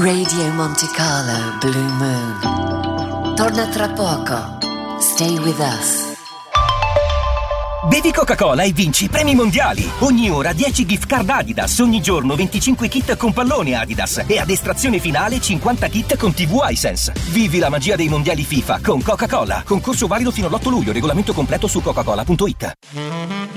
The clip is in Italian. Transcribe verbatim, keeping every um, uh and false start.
Radio Monte Carlo Blue Moon. Torna tra poco. Stay with us. Bevi Coca-Cola e vinci premi mondiali. Ogni ora dieci gift card Adidas, ogni giorno venticinque kit con pallone Adidas e ad estrazione finale cinquanta kit con tivù iSense. Vivi la magia dei mondiali FIFA con Coca-Cola. Concorso valido fino all'otto luglio, regolamento completo su coca cola punto it.